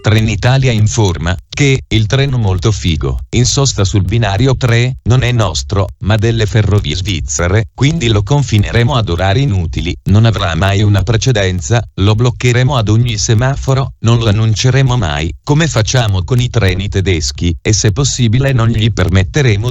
Trenitalia informa che il treno molto figo, in sosta sul binario 3, non è nostro, ma delle ferrovie svizzere, quindi lo confineremo ad orari inutili, non avrà mai una precedenza, lo bloccheremo ad ogni semaforo, non lo annunceremo mai, come facciamo con i treni tedeschi, e se possibile non gli permetteremo